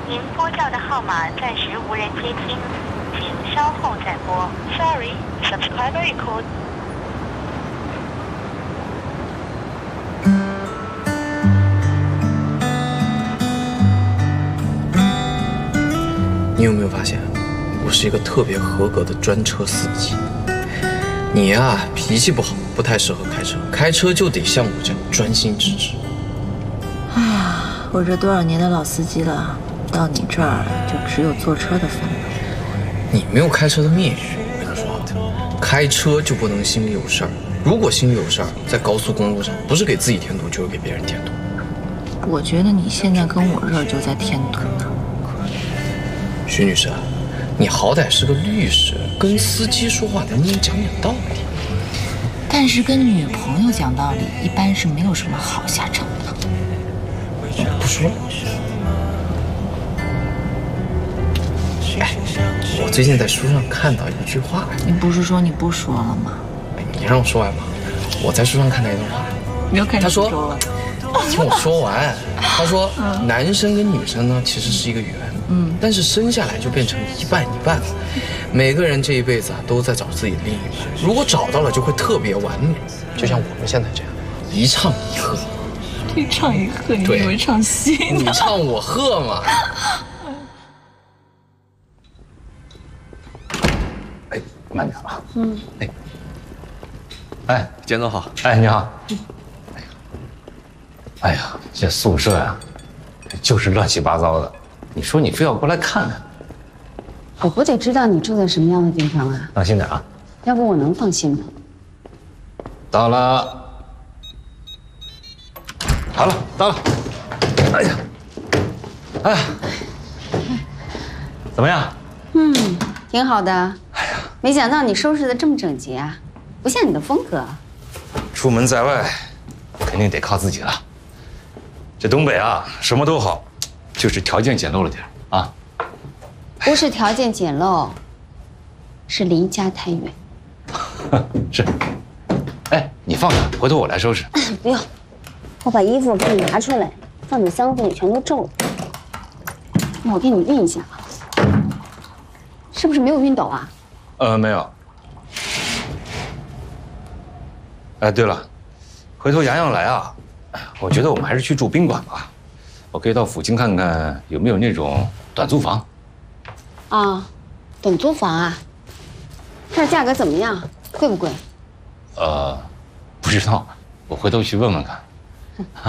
您拨叫的号码暂时无人接听，请稍后再拨。Sorry, subscriber recalled. 你有没有发现，我是一个特别合格的专车司机？你呀，脾气不好，不太适合开车。开车就得像我这样专心致志。 哎呀，我这多少年的老司机了，到你这儿就只有坐车的份了。 你没有开车的命，我跟你说，开车就不能心里有事儿。如果心里有事儿，在高速公路上，不是给自己添堵，就是给别人添堵。 我觉得你现在跟我这儿就在添堵呢。 徐女士，你好歹是个律师，跟司机说话能不能讲点道理？ 但是跟女朋友讲道理，一般是没有什么好下场的。 不说。哎，我最近在书上看到一句话， 你不是说你不说了吗？ 你让我说完吧。我在书上看到一段话， 你又开始说了。 听我说完。他说，男生跟女生呢其实是一个圆，但是生下来就变成一半一半了。每个人这一辈子啊都在找自己的另一半，如果找到了就会特别完美，就像我们现在这样，一唱一和。 一唱一和，你以为唱戏呢？ 你唱我和嘛。 哎，慢点啊。哎， 简总好。 哎，你好。哎呀，这宿舍呀，就是乱七八糟的。你说你非要过来看看， 我不得知道你住在什么样的地方啊？ 放心点啊。 要不我能放心吗？ 到了。好了，到了。哎呀，哎呀，怎么样？ 挺好的。哎呀，没想到你收拾的这么整洁啊，不像你的风格。 出门在外，肯定得靠自己了。这东北啊，什么都好，就是条件简陋了点啊。 不是条件简陋，是离家太远。 是。哎，你放着，回头我来收拾。 不用，我把衣服给你拿出来，放在箱子里全都皱了。那我给你熨一下吧。是不是没有熨斗啊？ 没有。哎，对了，回头洋洋来啊，我觉得我们还是去住宾馆吧。我可以到附近看看有没有那种短租房。 啊，短租房啊？这儿价格怎么样？贵不贵？ 不知道，我回头去问问看。